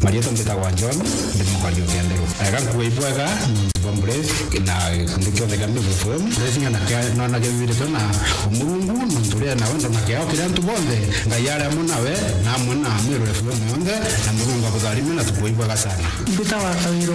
Marieta mbitagwa John ndi mukario kendero ega kuibwaga bombles na ndikyo de kambi FM resinga na ka na gebire tona umurungu ntulia na wenda makao kila mtu bonde ngayara munawe na muna mwiro FM yonde na murungu abudari mina tukuibwaga sana mbitagwa Kawiro